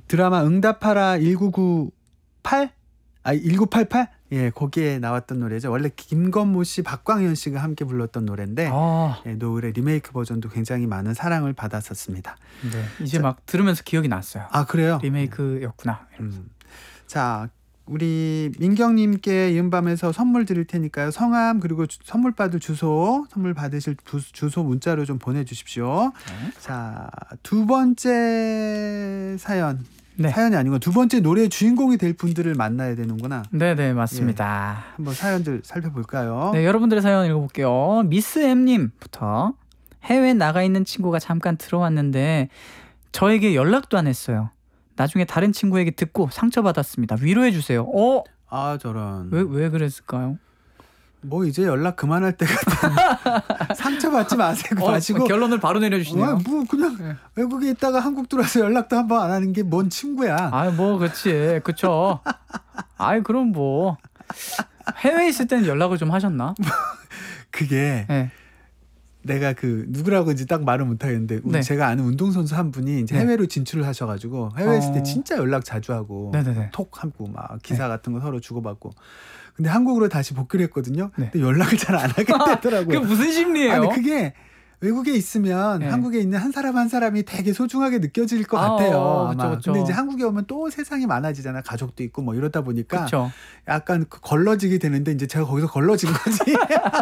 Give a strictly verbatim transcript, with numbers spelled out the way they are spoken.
드라마 응답하라 천구백구십팔? 아 천구백팔십팔? 예, 거기에 나왔던 노래죠. 원래 김건모 씨, 박광현 씨가 함께 불렀던 노래인데 아, 예, 노래 리메이크 버전도 굉장히 많은 사랑을 받았었습니다. 네. 이제 자, 막 들으면서 기억이 났어요. 아 그래요? 리메이크였구나. 이러면서. 음. 자, 우리 민경님께 이은밤에서 선물 드릴 테니까요. 성함 그리고 주, 선물 받을 주소, 선물 받으실 부, 주소 문자로 좀 보내주십시오. 네. 자, 두 번째 사연. 네. 사연이 아니고 두 번째 노래의 주인공이 될 분들을 만나야 되는구나. 네네, 맞습니다. 한번 사연들 살펴볼까요? 네, 여러분들의 사연 읽어볼게요. 미스 M님부터 해외 나가 있는 친구가 잠깐 들어왔는데 저에게 연락도 안 했어요. 나중에 다른 친구에게 듣고 상처받았습니다. 위로해 주세요. 어? 아 저런. 왜, 왜 그랬을까요? 뭐 이제 연락 그만할 때가 상처받지 마세요. 어, 마시고 결론을 바로 내려주시네요. 어, 뭐 그냥 네. 외국에 있다가 한국 들어와서 연락도 한번 안 하는 게 뭔 친구야. 아이, 뭐, 그치. 그쵸. 아이, 그럼 뭐. 해외에 있을 때는 연락을 좀 하셨나? 그게 네. 내가 그 누구라고 이제 딱 말을 못 하겠는데 네. 제가 아는 운동선수 한 분이 이제 네. 해외로 진출을 하셔가지고 해외에 있을 때 어. 진짜 연락 자주 하고 네네네. 톡 하고 막 기사 같은 거 서로 주고받고 근데 한국으로 다시 복귀를 했거든요. 네. 근데 연락을 잘 안 하게 되더라고요. 그게 무슨 심리예요? 아니 그게 외국에 있으면 네. 한국에 있는 한 사람 한 사람이 되게 소중하게 느껴질 것 아, 같아요. 어, 아마. 그쵸, 그쵸. 근데 이제 한국에 오면 또 세상이 많아지잖아. 가족도 있고 뭐 이러다 보니까 그쵸. 약간 그 걸러지게 되는데 이제 제가 거기서 걸러진 거지.